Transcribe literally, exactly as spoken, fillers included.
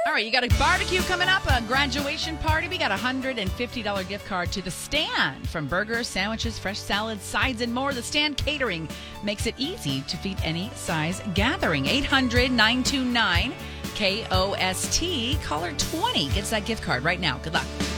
All right, you got a barbecue coming up, a graduation party. We got a one hundred fifty dollars gift card to The Stand. From burgers, sandwiches, fresh salads, sides, and more, The Stand Catering makes it easy to feed any size gathering. eight hundred, nine two nine, K O S T. Caller twenty gets that gift card right now. Good luck.